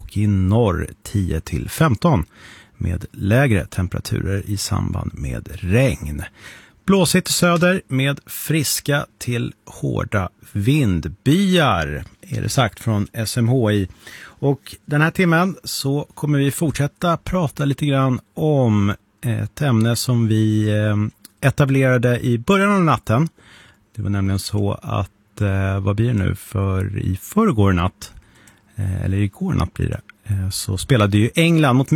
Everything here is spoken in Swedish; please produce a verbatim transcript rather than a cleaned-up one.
och i norr tio till femton med lägre temperaturer i samband med regn. Blåsigt söder med friska till hårda vindbyar, är det sagt från S M H I. Och den här timmen så kommer vi fortsätta prata lite grann om ett ämne som vi etablerade i början av natten. Det var nämligen så att, vad blir det nu, för i förrgår natt, eller igår natt blir det, så spelade ju England mot